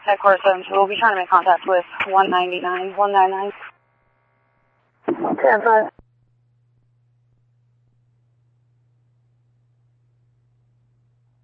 Headquarters 72, we'll be trying to make contact with 199. 199. 10-5.